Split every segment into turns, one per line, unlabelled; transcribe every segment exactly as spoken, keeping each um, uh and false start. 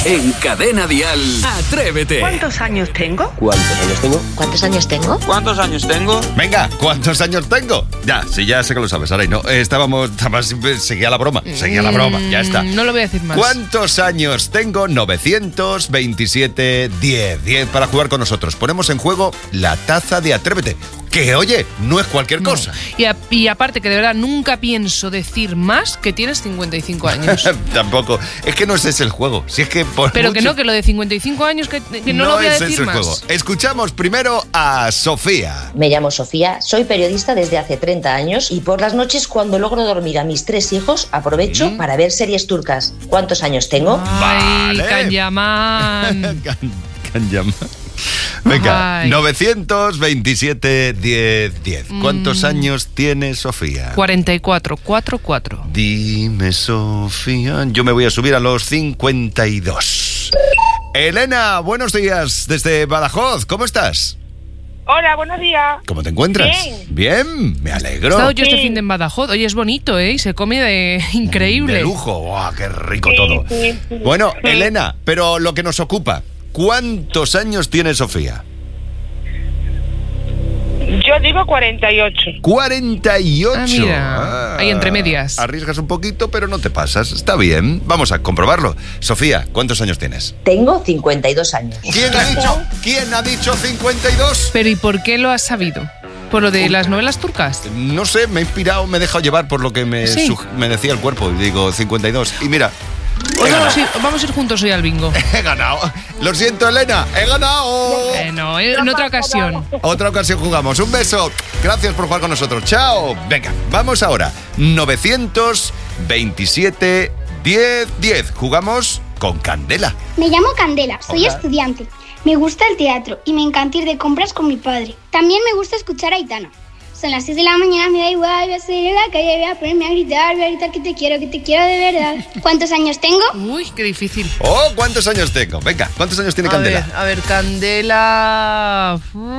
En Cadena Dial, Atrévete.
¿Cuántos años tengo?
¿Cuántos años tengo?
¿Cuántos años tengo?
¿Cuántos años tengo?
Venga, ¿cuántos años tengo? Ya, sí, ya sé que lo sabes, Aray. No, eh, estábamos, estábamos, seguía la broma, seguía la broma, ya está.
No lo voy a decir más.
¿Cuántos años tengo? novecientos veintisiete diez. diez para jugar con nosotros. Ponemos en juego la taza de Atrévete. Que, oye, no es cualquier
No.
cosa.
Y, a- y aparte que de verdad nunca pienso decir más que tienes cincuenta y cinco años.
Tampoco. Es que no ese es el juego. Si es que por
Pero que
mucho-
no, que lo de cincuenta y cinco años que, que no, lo voy a
ese
decir
es el
más.
juego. Escuchamos primero a Sofía.
Me llamo Sofía, soy periodista desde hace treinta años y por las noches cuando logro dormir a mis tres hijos aprovecho
Mm.
para ver series turcas. ¿Cuántos años tengo?
Ay,
Vale.
Kanyaman.
Can- Kanyama. Venga,
Ay.
novecientos veintisiete diez diez. ¿Cuántos
Mm.
años tiene Sofía?
cuarenta y cuatro, cuatro, cuatro.
Dime, Sofía. Yo me voy a subir a los cincuenta y dos. Elena, buenos días desde Badajoz. ¿Cómo estás?
Hola, buenos días.
¿Cómo te encuentras?
Bien.
Bien, me
He
alegro.
estado yo este
Sí.
fin de en Badajoz. Oye, es bonito, ¿eh? Y se come de increíble.
De lujo. ¡Guau, qué rico
Sí,
todo!
sí, sí.
Bueno, Elena, pero lo que nos ocupa, ¿cuántos años tiene Sofía?
Yo digo cuarenta y ocho.
cuarenta y ocho.
Ah, mira, ahí entre medias.
Arriesgas un poquito, pero no te pasas. Está bien. Vamos a comprobarlo. Sofía, ¿cuántos años tienes?
Tengo cincuenta y dos años.
¿Quién ha dicho? ¿Quién ha dicho cincuenta y dos?
Pero ¿y por qué lo has sabido? ¿Por lo de las novelas turcas?
No sé, me he inspirado, me he dejado llevar por lo que me,
Sí.
sug- me decía el cuerpo. Y digo cincuenta y dos. Y mira,
Hoy
he
vamos a,
ganado.
ir, vamos a ir juntos hoy al bingo.
He ganado. Lo siento, Elena, he ganado.
Eh, no, en otra ocasión.
Otra ocasión jugamos. Un beso. Gracias por jugar con nosotros. Chao. Venga, vamos ahora. novecientos veintisiete diez diez. Jugamos con Candela.
Me llamo Candela, soy
Hola.
estudiante. Me gusta el teatro y me encanta ir de compras con mi padre. También me gusta escuchar a Aitana. Son las seis de la mañana, me da igual, voy a salir en la calle, voy a ponerme a gritar, voy a gritar que te quiero, que te quiero de verdad. ¿Cuántos años tengo?
Uy, qué difícil.
Oh, ¿cuántos años tengo? Venga, ¿cuántos años tiene
A
Candela?
ver, a ver, Candela...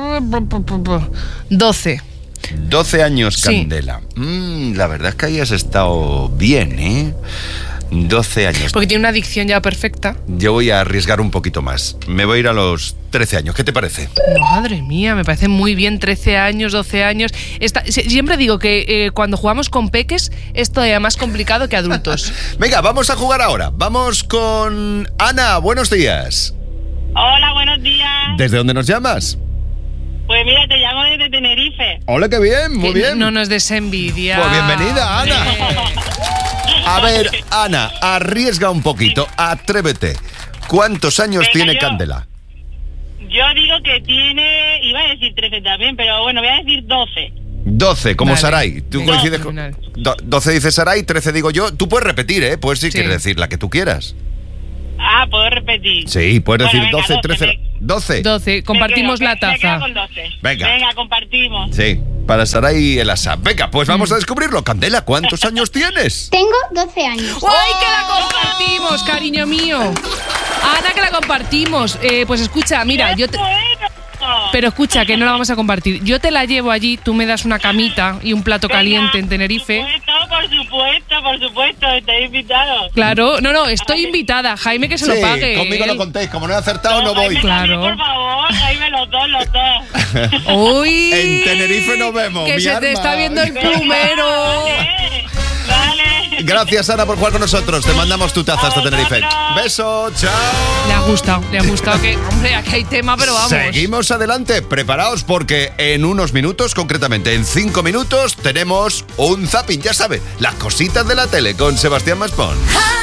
doce.
doce años,
Sí.
Candela. Mm, la verdad es que ahí has estado bien, ¿eh? doce años.
Porque tiene una adicción ya perfecta.
Yo voy a arriesgar un poquito más. Me voy a ir a los trece años. ¿Qué te parece?
Madre mía, me parece muy bien. trece años, doce años. Esta- sie- siempre digo que eh, cuando jugamos con peques es todavía más complicado que adultos.
Venga, vamos a jugar ahora. Vamos con Ana. Buenos días.
Hola, buenos días.
¿Desde dónde nos llamas?
Pues mira, te llamo desde Tenerife.
Hola, qué bien, muy
Que
bien.
No nos des envidia.
Pues bienvenida, Ana.
Hombre.
A ver, Ana, arriesga un poquito. Atrévete. ¿Cuántos años
Venga,
tiene
yo.
Candela?
Yo digo que tiene, iba a decir trece también, pero bueno, voy a decir doce.
doce, como
Vale.
Saray. Tú
Venga,
coincides con...
fenomenal.
Do- doce dice Saray, trece digo yo. Tú puedes repetir, ¿eh? Puedes si
Sí.
quieres decir la que tú quieras.
Ah, puedo repetir.
Sí, puedes
Bueno,
decir
venga,
doce, trece...
me-
doce.
doce. Compartimos
Me quedo-
la
me- me quedo
taza.
con doce.
Venga.
Venga, compartimos.
Sí, para Saray y el Asa. Venga, pues vamos
Mm.
a descubrirlo. Candela, ¿cuántos años tienes?
Tengo doce años.
¡Ay, que la compartimos, cariño mío! Ana, que la compartimos. Eh, pues escucha, mira, yo te...
Bueno.
Pero escucha, que no la vamos a compartir. Yo te la llevo allí, tú me das una camita y un plato
Venga,
caliente en Tenerife.
Por supuesto, por supuesto, por supuesto, estáis invitados.
Claro, no, no, estoy invitada. Jaime, que se lo pague.
conmigo no
él.
contéis. Como no he acertado, no voy.
Jaime
Claro.
también, por favor, Jaime, los dos, los dos.
Uy,
En Tenerife nos vemos,
Que
mi
se
arma.
te está viendo el
Venga,
plumero.
Vale, vale.
Gracias, Ana, por jugar con nosotros. Te mandamos tu taza hasta
A
Tenerife.
vosotros.
Beso, chao.
Le ha gustado, le ha gustado que, hombre, aquí hay tema, pero vamos.
Seguimos adelante, preparaos porque en unos minutos, concretamente en cinco minutos, tenemos un zapping, ya sabe, las cositas de la tele con Sebastián Maspón.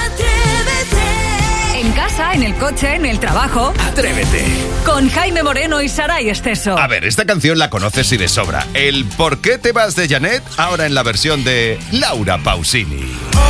En casa, en el coche, en el trabajo.
Atrévete.
Con Jaime Moreno y Saray Esteso.
A ver, esta canción la conoces y de sobra. El ¿Por qué te vas de Janet? Ahora en la versión de Laura Pausini.